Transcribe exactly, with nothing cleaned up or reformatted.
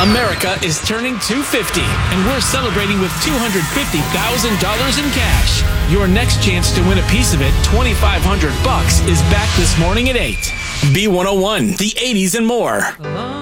America is turning two hundred fifty, and we're celebrating with two hundred fifty thousand dollars in cash. Your next chance to win a piece of it, twenty-five hundred bucks, is back this morning at eight. B one oh one, the eighties and more.